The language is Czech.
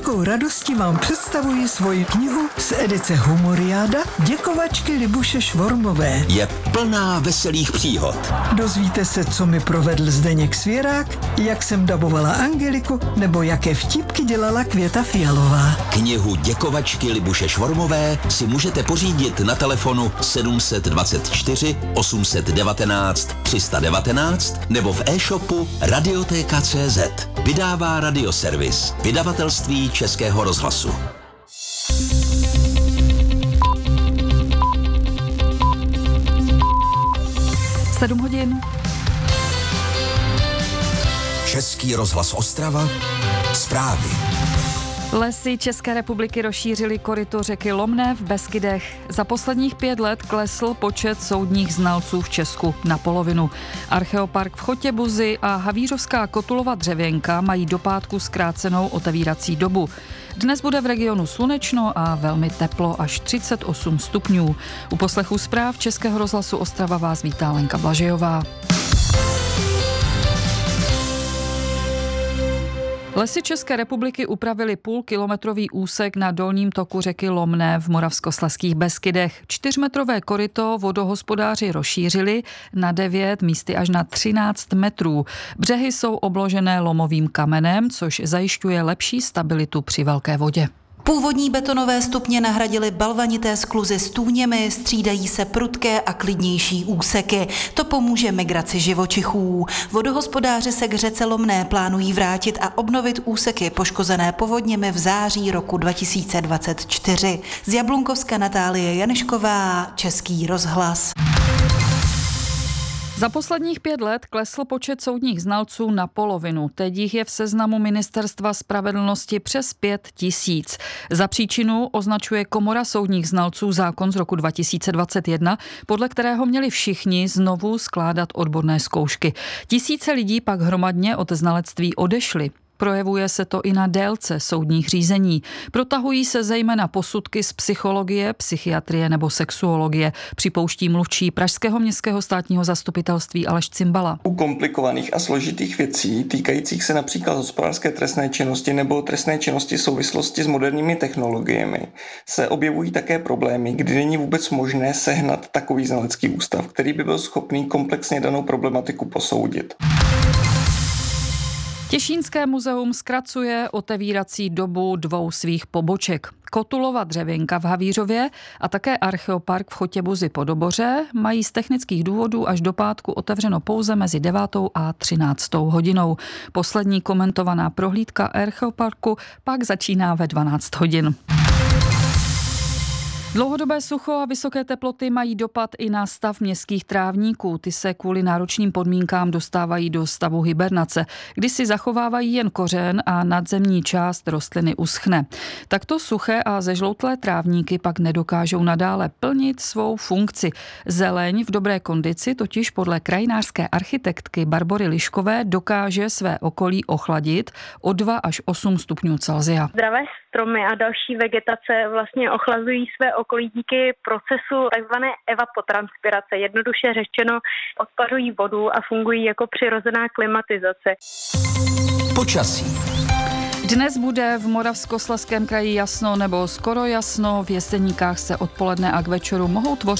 velkou radostí vám představuji svoji knihu z edice Humoriáda Děkovačky Libuše Švormové. Je plná veselých příhod. Dozvíte se, co mi provedl Zdeněk Svěrák, jak jsem dabovala Angeliku, nebo jaké vtipky dělala Květa Fialová. Knihu Děkovačky Libuše Švormové si můžete pořídit na telefonu 724 819 319 nebo v e-shopu Radioteka.cz. Vydává Radioservis, vydavatelství Českého rozhlasu. Sedm hodin. Český rozhlas Ostrava, zprávy. Lesy České republiky rozšířily koryto řeky Lomné v Beskydech. Za posledních 5 let klesl počet soudních znalců v Česku na polovinu. Archeopark v Chotěbuzi a Havířovská Kotulova Dřevěnka mají do pátku zkrácenou otevírací dobu. Dnes bude v regionu slunečno a velmi teplo, až 38 stupňů. U poslechu zpráv Českého rozhlasu Ostrava vás vítá Lenka Blažejová. Lesy České republiky upravili půlkilometrový úsek na dolním toku řeky Lomné v Moravskoslezských Beskydech. 4metrové koryto vodohospodáři rozšířili na 9, místy až na 13 metrů. Břehy jsou obložené lomovým kamenem, což zajišťuje lepší stabilitu při velké vodě. Původní betonové stupně nahradily balvanité skluzy s tůněmi, střídají se prudké a klidnější úseky. To pomůže migraci živočichů. Vodohospodáři se k řece Lomné plánují vrátit a obnovit úseky poškozené povodněmi v září roku 2024. Z Jablunkovska Natálie Janišková, Český rozhlas. Za posledních 5 let klesl počet soudních znalců na polovinu. Teď jich je v seznamu Ministerstva spravedlnosti přes 5 000. Za příčinu označuje Komora soudních znalců zákon z roku 2021, podle kterého měli všichni znovu skládat odborné zkoušky. Tisíce lidí pak hromadně od znalectví odešly. Projevuje se to i na délce soudních řízení. Protahují se zejména posudky z psychologie, psychiatrie nebo sexuologie, připouští mluvčí Pražského městského státního zastupitelství Aleš Cimbala. U komplikovaných a složitých věcí, týkajících se například hospodářské trestné činnosti nebo trestné činnosti v souvislosti s moderními technologiemi, se objevují také problémy, kdy není vůbec možné sehnat takový znalecký ústav, který by byl schopný komplexně danou problematiku posoudit. Těšínské muzeum zkracuje otevírací dobu 2 svých poboček. Kotulova Dřevěnka v Havířově a také Archeopark v Chotěbuzi pod Oboře mají z technických důvodů až do pátku otevřeno pouze mezi 9. a 13. hodinou. Poslední komentovaná prohlídka Archeoparku pak začíná ve 12 hodin. Dlouhodobé sucho a vysoké teploty mají dopad i na stav městských trávníků. Ty se kvůli náročným podmínkám dostávají do stavu hibernace, kdy si zachovávají jen kořen a nadzemní část rostliny uschne. Takto suché a zežloutlé trávníky pak nedokážou nadále plnit svou funkci. Zeleň v dobré kondici totiž podle krajinářské architektky Barbory Liškové dokáže své okolí ochladit o 2 až 8 stupňů Celsia. Zdravé stromy a další vegetace vlastně ochlazují své okolí díky procesu takzvané evapotranspirace. Jednoduše řečeno odpařují vodu a fungují jako přirozená klimatizace. Počasí. Dnes bude v Moravskoslezském kraji jasno nebo skoro jasno, v Jeseníkách se odpoledne a k večeru mohou tvořit